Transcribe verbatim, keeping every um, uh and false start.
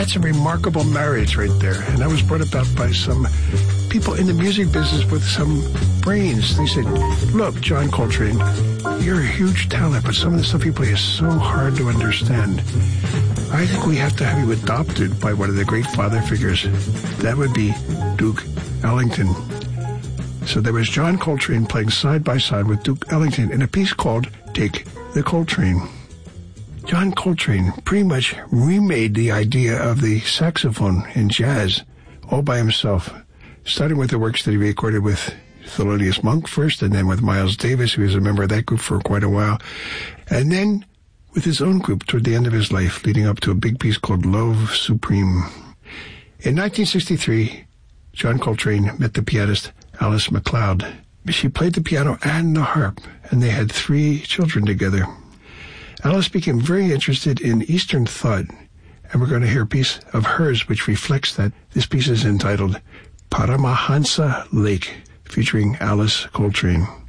that's a remarkable marriage right there. And I was brought about by some people in the music business with some brains. They said, look, John Coltrane, you're a huge talent, but some of the stuff you play is so hard to understand. I think we have to have you adopted by one of the great father figures. That would be Duke Ellington. So there was John Coltrane playing side by side with Duke Ellington in a piece called Take the Coltrane. John Coltrane pretty much remade the idea of the saxophone in jazz all by himself, starting with the works that he recorded with Thelonious Monk first, and then with Miles Davis, who was a member of that group for quite a while, and then with his own group toward the end of his life, leading up to a big piece called Love Supreme. In nineteen sixty-three, John Coltrane met the pianist Alice MacLeod. She played the piano and the harp, and they had three children together. Alice became very interested in Eastern thought, and we're going to hear a piece of hers which reflects that. This piece is entitled Paramahansa Lake, featuring Alice Coltrane.